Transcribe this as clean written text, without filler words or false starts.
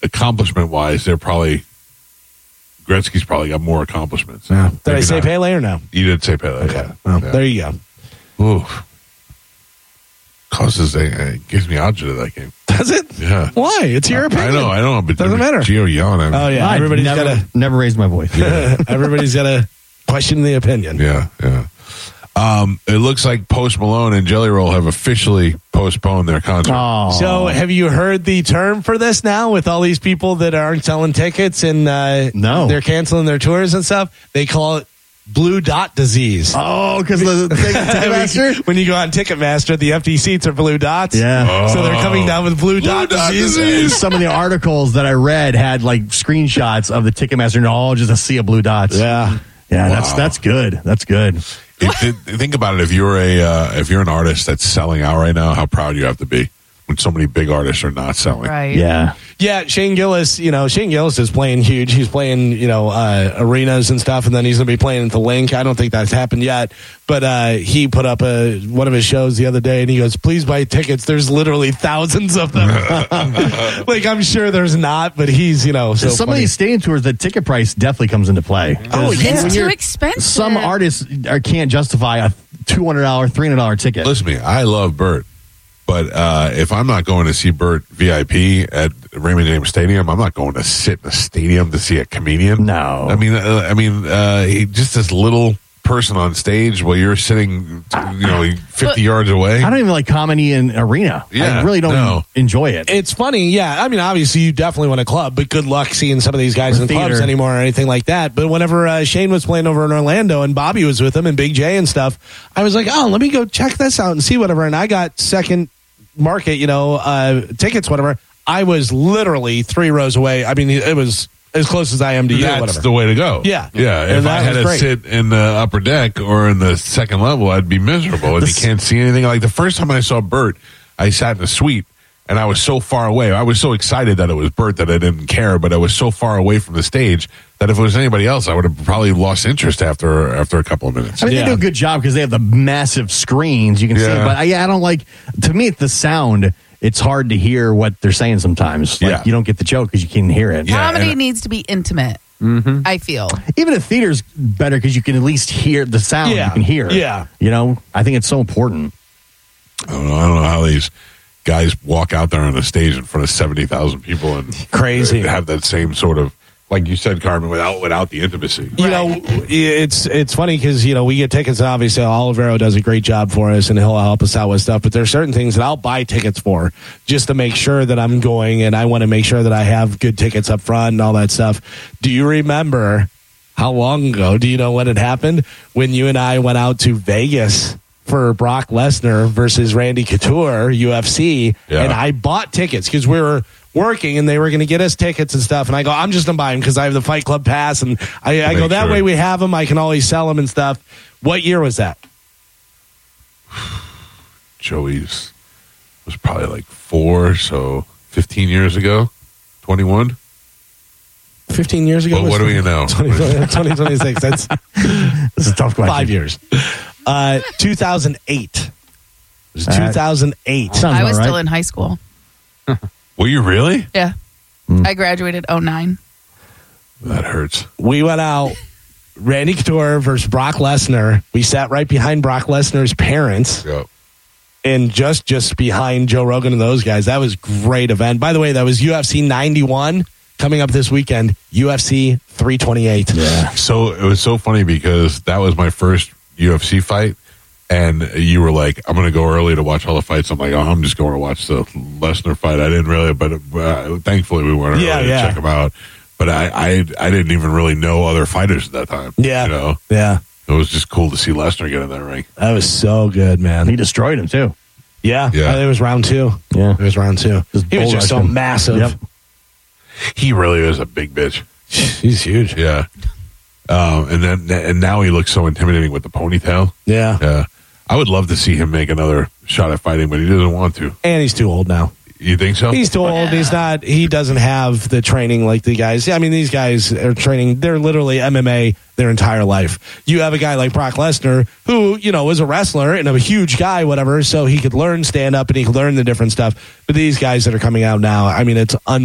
accomplishment-wise, Gretzky's probably got more accomplishments. Yeah. Did I say Pele or no? You did say Pele. Okay. Yeah. Well, Yeah. there you go. Ooh. It gives me algebra to that game. Does it? Yeah. Why? It's your opinion. I know, but Doesn't matter. Gio yelling. Oh, yeah. Everybody's never raised my voice. Everybody's got to question the opinion. Yeah. It looks like Post Malone and Jelly Roll have officially postponed their concert. Oh. So have you heard the term for this now with all these people that aren't selling tickets and No. they're canceling their tours and stuff? They call it blue dot disease. Oh, because the Ticketmaster? When you go on Ticketmaster, the empty seats are blue dots. Yeah. So they're coming down with blue dot disease. Some of the articles that I read had like screenshots of the Ticketmaster and all just a sea of blue dots. Yeah. Yeah, Wow. that's good. That's good. Think about it. If you're an artist that's selling out right now, how proud you have to be when so many big artists are not selling. Right. Yeah. Yeah, Shane Gillis is playing huge. He's playing, arenas and stuff, and then he's going to be playing at the Link. I don't think that's happened yet, but he put up one of his shows the other day, and he goes, please buy tickets. There's literally thousands of them. Like, I'm sure there's not, but he's, so some funny. of these stadium tours, the ticket price definitely comes into play. Oh, yeah. It's too expensive. Some artists can't justify a $200, $300 ticket. Listen to me. I love Bert. But if I'm not going to see Bert VIP at Raymond James Stadium, I'm not going to sit in a stadium to see a comedian. No. I mean, just this little person on stage while you're sitting, 50 yards away. I don't even like comedy in arena. Yeah, I really don't enjoy it. It's funny, yeah. I mean, obviously, you definitely want a club, but good luck seeing some of these guys in clubs anymore or anything like that. But whenever Shane was playing over in Orlando and Bobby was with him and Big J and stuff, I was like, oh, let me go check this out and see whatever. And I got second market, tickets, whatever. I was literally 3 rows away. I mean, it was as close as I am to you. That's whatever. the way to go. Yeah. Yeah. If I had to sit in the upper deck or in the second level, I'd be miserable. And you can't see anything. Like the first time I saw Bert, I sat in the suite and I was so far away. I was so excited that it was Bert that I didn't care, but I was so far away from the stage that if it was anybody else, I would have probably lost interest after a couple of minutes. I mean, they do a good job because they have the massive screens you can see. But I don't like, to me, the sound, it's hard to hear what they're saying sometimes. Like, you don't get the joke because you can't hear it. Comedy needs to be intimate, I feel. Even if theater's better because you can at least hear the sound. Yeah. You can hear. Yeah. I think it's so important. I don't know how these guys walk out there on the stage in front of 70,000 people and crazy have that same sort of, like you said, Carmen, without the intimacy. It's funny because, we get tickets, and obviously Olivero does a great job for us, and he'll help us out with stuff, but there's certain things that I'll buy tickets for just to make sure that I'm going, and I want to make sure that I have good tickets up front and all that stuff. Do you remember how long ago, do you know when it happened? When you and I went out to Vegas for Brock Lesnar versus Randy Couture, UFC, and I bought tickets because we were working and they were going to get us tickets and stuff, and I go, I'm just going to buy them because I have the Fight Club pass, and I go, that way we have them, I can always sell them and stuff. What year was that? Joey's was probably like 4, so 15 years ago, 21. 15 years ago? Well, what do we know? 2026. That's This is a tough question. 5 years. 2008. It was 2008. Sounds I about was still right. in high school. Were you really? Yeah. I graduated 09. That hurts. We went out, Randy Couture versus Brock Lesnar. We sat right behind Brock Lesnar's parents. Yep. And just behind Joe Rogan and those guys. That was a great event. By the way, that was UFC 91 coming up this weekend. UFC 328. Yeah. So it was so funny because that was my first UFC fight, and you were like, I'm going to go early to watch all the fights. I'm like, oh, I'm just going to watch the Lesnar fight. I didn't really, but thankfully we went early to check him out. But I didn't even really know other fighters at that time. Yeah. Yeah. It was just cool to see Lesnar get in that ring. That was so good, man. He destroyed him, too. Yeah. It was round 2. Yeah. It was round 2. He was just so massive. Yep. He really is a big bitch. He's huge. Yeah. And now he looks so intimidating with the ponytail. Yeah. Yeah. I would love to see him make another shot at fighting, but he doesn't want to. And he's too old now. You think so? He's too old. He doesn't have the training like the guys. I mean, these guys are training. They're literally MMA their entire life. You have a guy like Brock Lesnar who, was a wrestler and a huge guy, whatever, so he could learn stand up and he could learn the different stuff. But these guys that are coming out now, I mean, it's